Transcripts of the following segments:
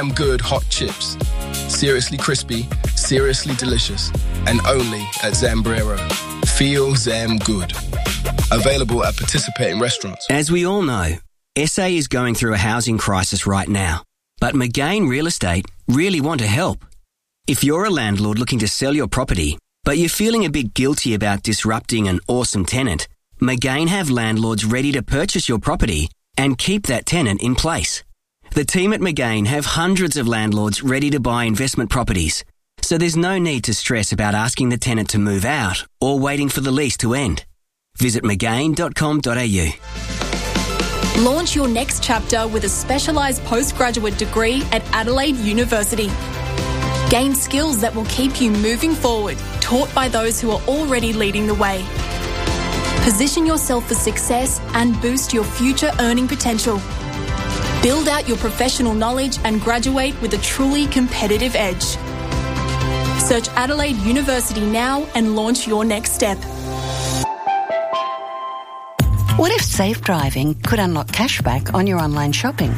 Good hot chips. Seriously crispy, seriously delicious, and only at Zambrero. Feel Zam Good. Available at participating restaurants. As we all know, SA is going through a housing crisis right now, but McGain Real Estate really want to help. If you're a landlord looking to sell your property, but you're feeling a bit guilty about disrupting an awesome tenant, McGain have landlords ready to purchase your property and keep that tenant in place. The team at McGain have hundreds of landlords ready to buy investment properties, so there's no need to stress about asking the tenant to move out or waiting for the lease to end. Visit mcgain.com.au. Launch your next chapter with a specialised postgraduate degree at Adelaide University. Gain skills that will keep you moving forward, taught by those who are already leading the way. Position yourself for success and boost your future earning potential. Build out your professional knowledge and graduate with a truly competitive edge. Search Adelaide University now and launch your next step. What if safe driving could unlock cashback on your online shopping?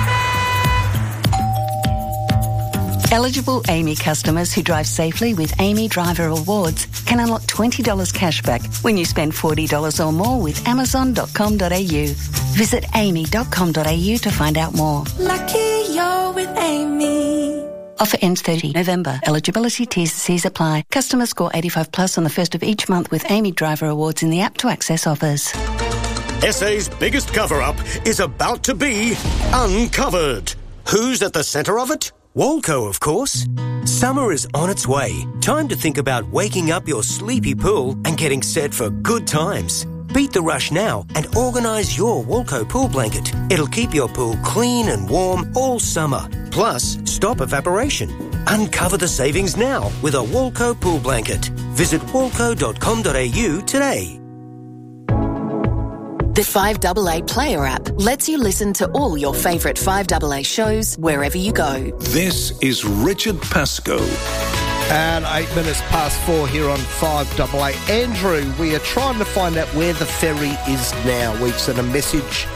Eligible AAMI customers who drive safely with AAMI Driver Awards can unlock $20 cashback when you spend $40 or more with Amazon.com.au. Visit aami.com.au to find out more. Lucky you're with AAMI. Offer ends 30 November. Eligibility T&Cs apply. Customers score 85 plus on the first of each month with AAMI Driver Awards in the app to access offers. SA's biggest cover-up is about to be uncovered. Who's at the centre of it? Walco, of course. Summer is on its way. Time to think about waking up your sleepy pool and getting set for good times. Beat the rush now and organise your Walco pool blanket. It'll keep your pool clean and warm all summer. Plus, stop evaporation. Uncover the savings now with a Walco pool blanket. Visit walco.com.au today. The 5AA Player app lets you listen to all your favourite 5AA shows wherever you go. This is Richard Pascoe. And 8 minutes past 4 here on 5AA. Andrew, we are trying to find out where the ferry is now. We've sent a message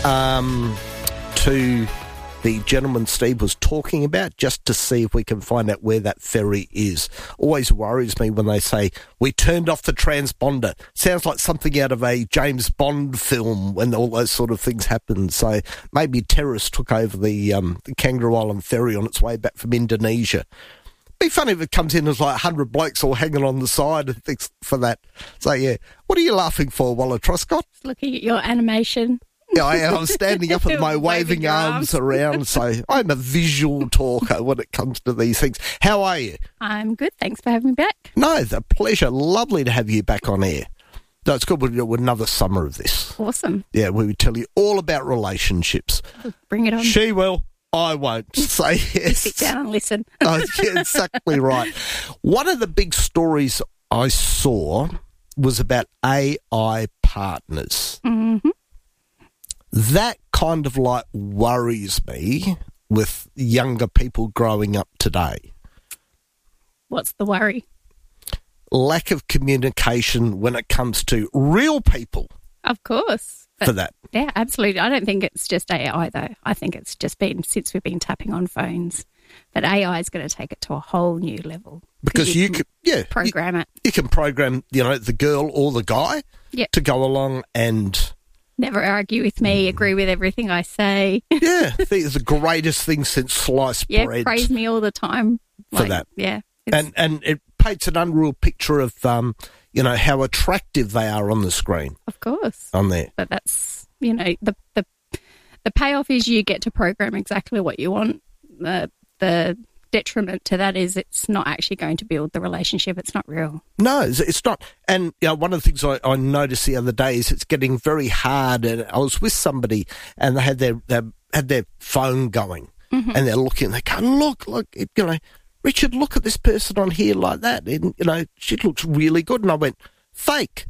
to the gentleman Steve was talking about just to see if we can find out where that ferry is. Always worries me when they say, we turned off the transponder. Sounds like something out of a James Bond film when all those sort of things happen. So maybe terrorists took over the Kangaroo Island ferry on its way back from Indonesia. Be funny if it comes in as like 100 blokes all hanging on the side and things for that. So, yeah. What are you laughing for, Walla Truscott? Looking at your animation. Yeah, I'm standing up with my waving arms around, so I'm a visual talker when it comes to these things. How are you? I'm good, thanks for having me back. No, it's a pleasure. Lovely to have you back on air. No, it's good we'll do another summer of this. Awesome. Yeah, we would tell you all about relationships. Bring it on. She will. I won't. Say yes. Sit down and listen. Oh, yeah, exactly right. One of the big stories I saw was about AI partners. Mm-hmm. That kind of like worries me with younger people growing up today. What's the worry? Lack of communication when it comes to real people. Of course. For that. Yeah, absolutely. I don't think it's just AI though. I think it's just been since we've been tapping on phones. But AI is going to take it to a whole new level. Because you can program it. You can program, the girl or the guy to go along and... Never argue with me, agree with everything I say. Yeah, I think it's the greatest thing since sliced bread. Yeah, praise me all the time. For that. Yeah. And it paints an unreal picture of, how attractive they are on the screen. Of course. On there. But that's, the payoff is you get to program exactly what you want. The detriment to that is it's not actually going to build the relationship. It's not real. No, it's not. And one of the things I noticed the other day is it's getting very hard. And I was with somebody and they had their phone going and they're looking. They go, look, Richard, look at this person on here like that. And, she looks really good. And I went, fake.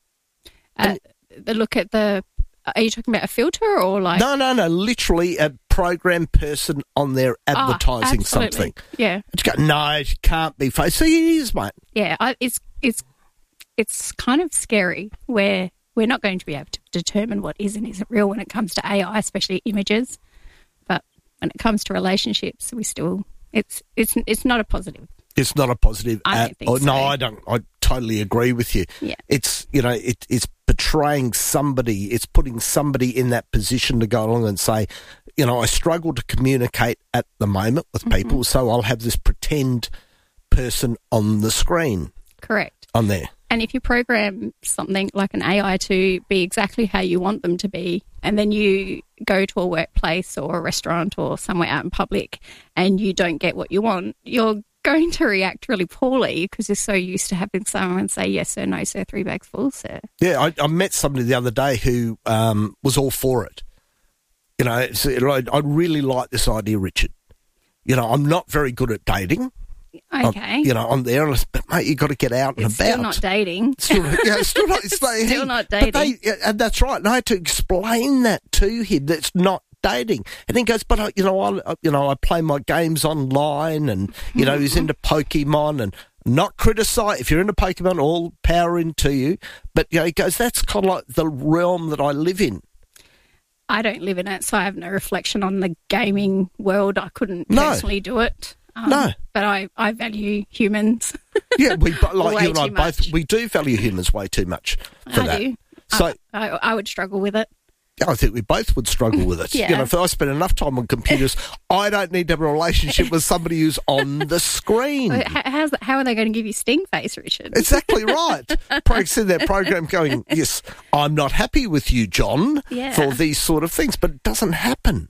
Look at are you talking about a filter or like? No, literally a programmed person on there advertising something. Yeah. And you go, no, it can't be fake. See, it is, mate. Yeah, it's kind of scary where we're not going to be able to determine what is and isn't real when it comes to AI, especially images. But when it comes to relationships, we still it's not a positive. It's not a positive. I don't think so. No, I don't. I totally agree with you. Yeah. It's, you know, it's betraying somebody. It's putting somebody in that position to go along and say, you know, I struggle to communicate at the moment with people, so I'll have this pretend person on the screen. Correct. On there. And if you program something like an AI to be exactly how you want them to be, and then you go to a workplace or a restaurant or somewhere out in public and you don't get what you want, you're going to react really poorly because you're so used to having someone say, yes sir, no sir, 3 bags full, sir. Yeah, I met somebody the other day who was all for it. You know, I really like this idea, Richard. You know, I'm not very good at dating. Okay. I'm there, but mate, you've got to get out and about. Still not dating. Still not, still not dating. And that's right. And I had to explain that to him. That's not dating. And he goes, but I play my games online, and he's into Pokemon, and not criticise. If you're into Pokemon, all power into you. But he goes, that's kind of like the realm that I live in. I don't live in it, so I have no reflection on the gaming world. I couldn't personally do it. No. But I value humans. Yeah, like you and I much. both, we do value humans way too much for that. I do. So I would struggle with it. I think we both would struggle with it. Yeah. If I spend enough time on computers, I don't need to have a relationship with somebody who's on the screen. How are they going to give you sting face, Richard? Exactly right. Probably in their program going, yes, I'm not happy with you, John, for these sort of things, but it doesn't happen.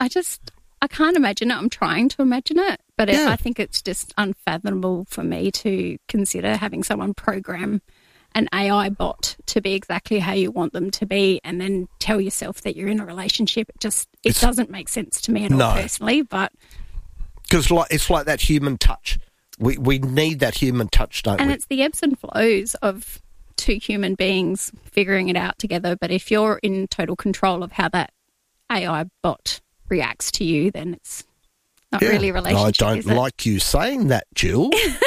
I can't imagine it. I'm trying to imagine it, but I think it's just unfathomable for me to consider having someone program an AI bot to be exactly how you want them to be and then tell yourself that you're in a relationship. It doesn't make sense to me at all personally, but... Because it's like that human touch. We need that human touch, don't we? And it's the ebbs and flows of two human beings figuring it out together, but if you're in total control of how that AI bot reacts to you, then it's not really a relationship. I don't like you saying that, Jill.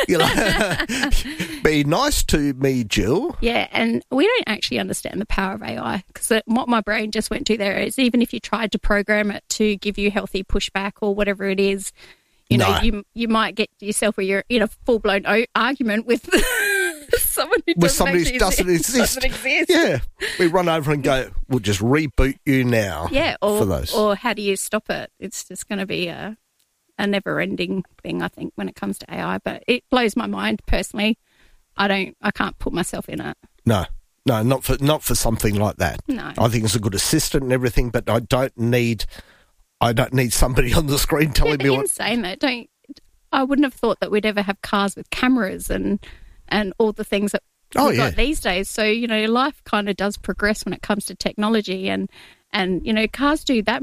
Be nice to me, Jill. Yeah, and we don't actually understand the power of AI, because what my brain just went to there is even if you tried to program it to give you healthy pushback or whatever it is, you might get yourself where you're in a full-blown argument with someone who doesn't exist. Yeah, we run over and go, we'll just reboot you now. Yeah, for those. Or how do you stop it? It's just going to be a never-ending thing, I think, when it comes to AI. But it blows my mind personally. I can't put myself in it. No, not for something like that. No, I think it's a good assistant and everything, but I don't need somebody on the screen telling me what. In saying that, I wouldn't have thought that we'd ever have cars with cameras and all the things that we've got these days. So, life kind of does progress when it comes to technology, and cars do that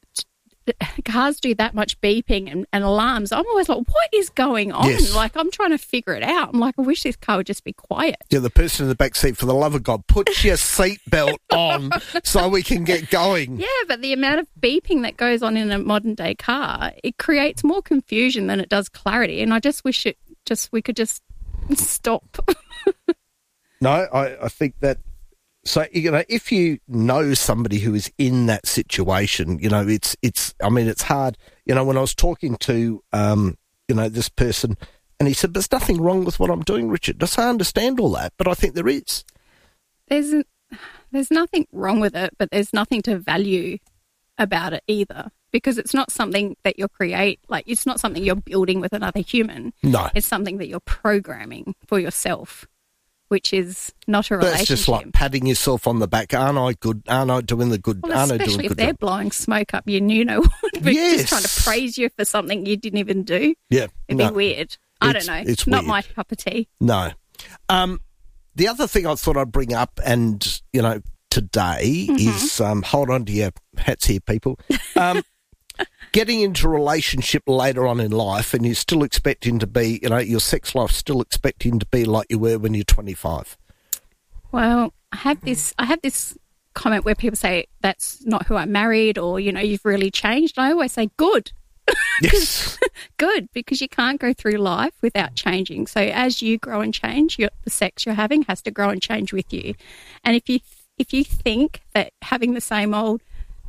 much beeping and alarms. I'm always like, what is going on? Yes. Like, I'm trying to figure it out. I'm like, I wish this car would just be quiet. Yeah, the person in the back seat, for the love of God, put your seatbelt on so we can get going. Yeah, but the amount of beeping that goes on in a modern day car, it creates more confusion than it does clarity. And I just wish we could just stop. No, I think that. So, if you know somebody who is in that situation, it's hard. When I was talking to, this person, and he said, there's nothing wrong with what I'm doing, Richard. I understand all that, but I think there is. There's nothing wrong with it, but there's nothing to value about it either, because it's not something that you create. Like, it's not something you're building with another human. No. It's something that you're programming for yourself, which is not a relationship. That's just like patting yourself on the back. Aren't I good? Aren't I doing the good? Well, aren't I doing especially good if they're job? blowing smoke up your but just trying to praise you for something you didn't even do. Yeah. It'd be weird. I don't know. It's not weird. my cup of tea. No. The other thing I thought I'd bring up, and, today is, hold on to your hats here, people. Getting into a relationship later on in life, and you're still expecting to be, your sex life still expecting to be like you were when you're 25. Well, I have this comment where people say, that's not who I married, or, you've really changed. I always say, good. Yes. Good, because you can't go through life without changing. So as you grow and change, the sex you're having has to grow and change with you. And if you think that having the same old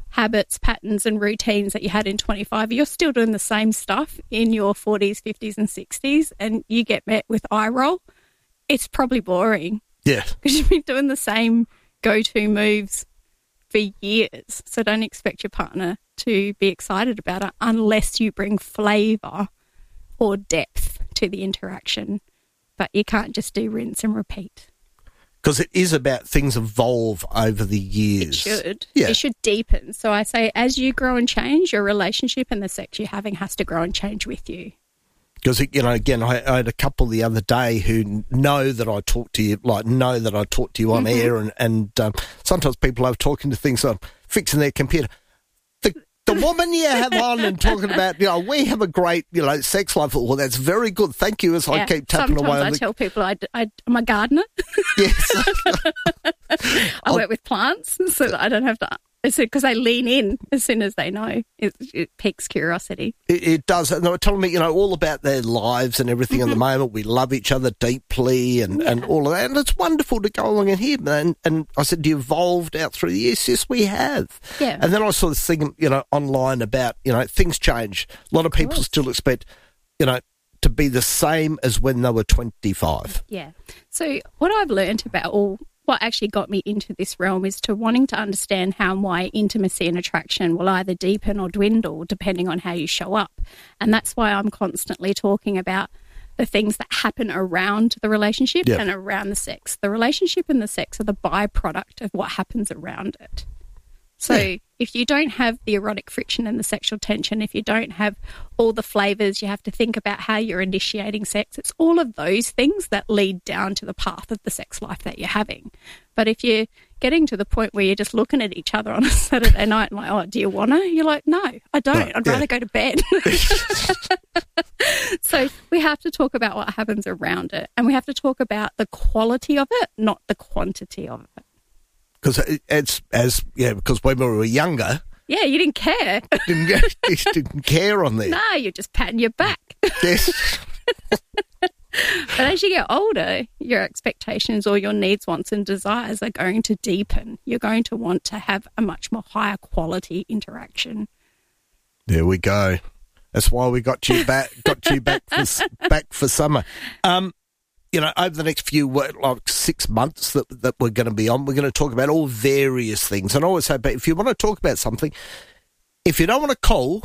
habits, patterns and routines that you had in 25, you're still doing the same stuff in your 40s, 50s and 60s and you get met with eye roll, it's probably boring. Yeah. Because you've been doing the same go-to moves for years. So don't expect your partner to be excited about it unless you bring flavour or depth to the interaction. But you can't just do rinse and repeat. Because it is about things evolve over the years. It should. Yeah. It should deepen. So I say as you grow and change, your relationship and the sex you're having has to grow and change with you. Because, again, I had a couple the other day who know that I talk to you, on air, and sometimes people are talking to things, so I'm fixing their computer. The woman you have on and talking about, we have a great, sex life. Well, that's very good. Thank you. As I keep tapping away. Sometimes I tell people I'm a gardener. Yes. I work with plants so that I don't have to. Because they lean in as soon as they know. It piques curiosity. It does. And they were telling me, all about their lives and everything at the moment. We love each other deeply and all of that. And it's wonderful to go along and hear. And I said, you evolved out through the years? Yes, we have. Yeah. And then I saw this thing, online about, things change. A lot of people still expect, to be the same as when they were 25. Yeah. So what I've learned about what actually got me into this realm is to wanting to understand how and why intimacy and attraction will either deepen or dwindle depending on how you show up. And that's why I'm constantly talking about the things that happen around the relationship and around the sex. The relationship and the sex are the byproduct of what happens around it. So if you don't have the erotic friction and the sexual tension, if you don't have all the flavours, you have to think about how you're initiating sex. It's all of those things that lead down to the path of the sex life that you're having. But if you're getting to the point where you're just looking at each other on a Saturday night and like, oh, do you want to? You're like, no, I don't. I'd rather go to bed. So we have to talk about what happens around it, and we have to talk about the quality of it, not the quantity of it. Because because when we were younger... Yeah, you didn't care. didn't care on there. No, you're just patting your back. Yes. But as you get older, your expectations or your needs, wants and desires are going to deepen. You're going to want to have a much more higher quality interaction. There we go. That's why we got you back back for summer. Over the next few 6 months that we're going to be on, we're going to talk about all various things. And I always say, but if you want to talk about something, if you don't want to call,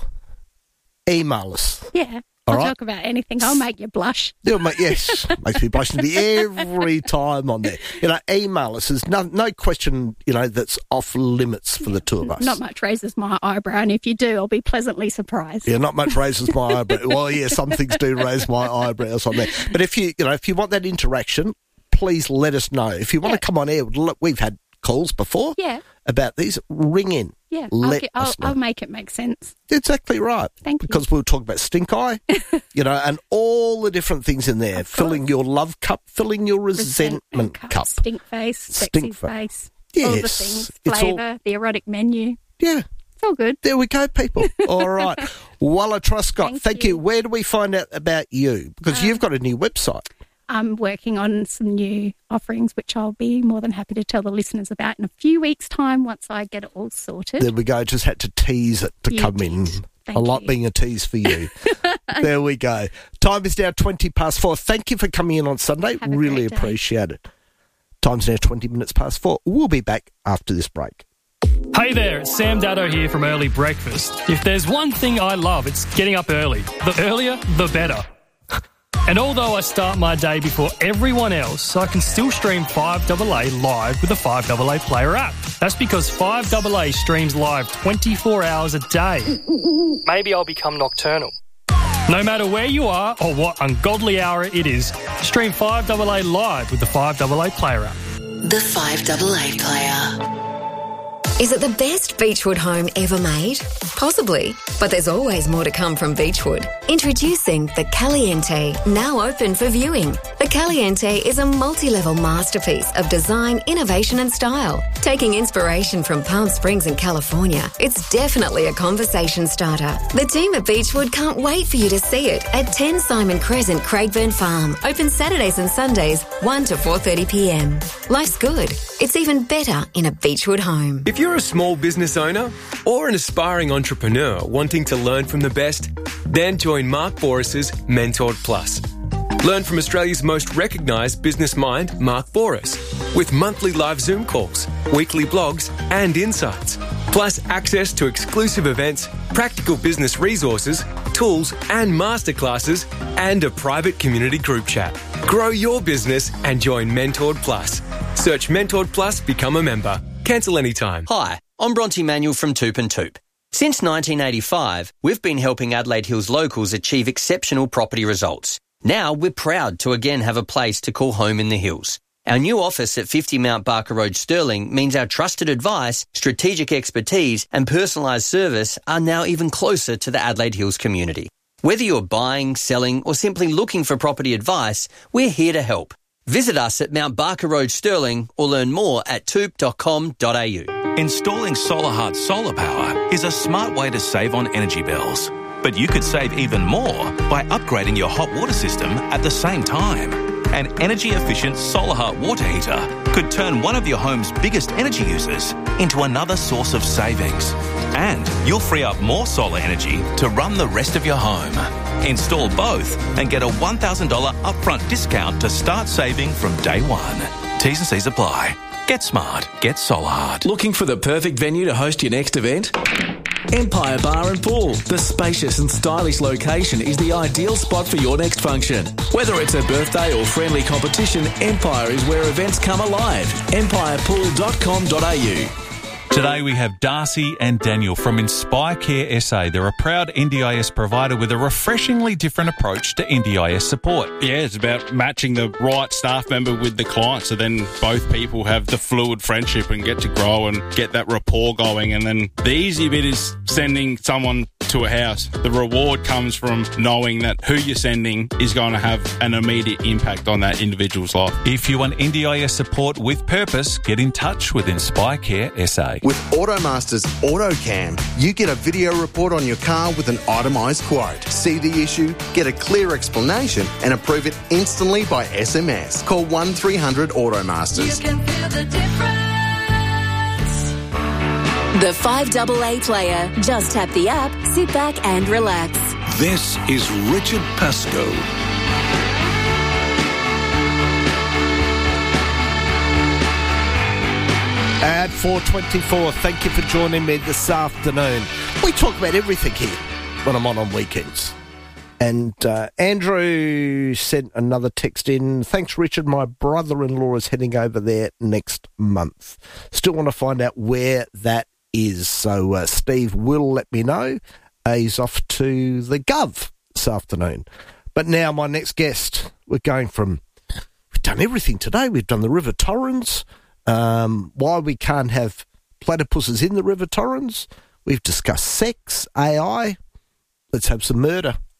email us. Yeah, I'll talk about anything. I'll make you blush. Yes, makes me blush every time on there. Email us. There's no question, that's off limits for the two of us. Not much raises my eyebrow, and if you do, I'll be pleasantly surprised. Yeah, not much raises my eyebrow. Well, yeah, some things do raise my eyebrows on there. But if you want that interaction, please let us know. If you want to come on air, we've had calls before about these. Ring in. Yeah, I'll make it make sense. Exactly right. Thank you. Because we'll talk about stink eye, and all the different things in there. Filling your love cup, filling your resentment cup. Stink face, sexy face. Yes. All the things. Flavour, the erotic menu. Yeah. It's all good. There we go, people. All right. Walla Truscott, thank you. Where do we find out about you? Because you've got a new website. I'm working on some new offerings, which I'll be more than happy to tell the listeners about in a few weeks' time once I get it all sorted. There we go. Just had to tease it to come in. I like being a tease for you. There we go. Time is now 4:20. Thank you for coming in on Sunday. Really appreciate it. Time's now 20 minutes past 4. We'll be back after this break. Hey there, it's Sam Daddo here from Early Breakfast. If there's one thing I love, it's getting up early. The earlier, the better. And although I start my day before everyone else, I can still stream 5AA live with the 5AA Player app. That's because 5AA streams live 24 hours a day. Maybe I'll become nocturnal. No matter where you are or what ungodly hour it is, stream 5AA live with the 5AA Player app. The 5AA Player. Is it the best Beechwood home ever made? Possibly, but there's always more to come from Beechwood. Introducing the Caliente, now open for viewing. The Caliente is a multi-level masterpiece of design, innovation and style. Taking inspiration from Palm Springs in California, it's definitely a conversation starter. The team at Beechwood can't wait for you to see it at 10 Simon Crescent, Craigburn Farm. Open Saturdays and Sundays, 1 to 4:30 p.m. Life's good. It's even better in a Beechwood home. If you're you're a small business owner or an aspiring entrepreneur wanting to learn from the best, then join Mark Boris's Mentored Plus. Learn from Australia's most recognised business mind, Mark Boris, with monthly live Zoom calls, weekly blogs and insights, plus access to exclusive events, practical business resources, tools and masterclasses, and a private community group chat. Grow your business and join Mentored Plus. Search Mentored Plus, become a member. Cancel anytime. Hi, I'm Bronte Manuel from Toop and Toop. Since 1985, we've been helping Adelaide Hills locals achieve exceptional property results. Now we're proud to again have a place to call home in the hills. Our new office at 50 Mount Barker Road, Stirling, means our trusted advice, strategic expertise and personalised service are now even closer to the Adelaide Hills community. Whether you're buying, selling or simply looking for property advice, we're here to help. Visit us at Mount Barker Road, Stirling, or learn more at toop.com.au. Installing SolarHeart solar power is a smart way to save on energy bills. But you could save even more by upgrading your hot water system at the same time. An energy-efficient SolarHeart water heater could turn one of your home's biggest energy users into another source of savings. And you'll free up more solar energy to run the rest of your home. Install both and get a $1,000 upfront discount to start saving from day one. T's and C's apply. Get smart. Get SolarHeart. Looking for the perfect venue to host your next event? Empire Bar and Pool. The spacious and stylish location is the ideal spot for your next function. Whether it's a birthday or friendly competition, Empire is where events come alive. empirepool.com.au. Today we have Darcy and Daniel from Inspire Care SA. They're a proud NDIS provider with a refreshingly different approach to NDIS support. Yeah, it's about matching the right staff member with the client, so then both people have the fluid friendship and get to grow and get that rapport going. And then the easy bit is sending someone to a house. The reward comes from knowing that who you're sending is going to have an immediate impact on that individual's life. If you want NDIS support with purpose, get in touch with Inspire Care SA. With Automaster's AutoCam, you get a video report on your car with an itemised quote. See the issue, get a clear explanation and approve it instantly by SMS. Call 1300 Automasters. You can feel the difference. The 5AA Player. Just tap the app, sit back and relax. This is Richard Pascoe. At 4:24, thank you for joining me this afternoon. We talk about everything here when I'm on weekends. And Andrew sent another text in. Thanks, Richard. My brother-in-law is heading over there next month. Still want to find out where that is. So Steve will let me know. He's off to the Gov this afternoon. But now my next guest, we've done everything today. We've done the River Torrens. Why we can't have platypuses in the River Torrens. We've discussed sex, AI. Let's have some murder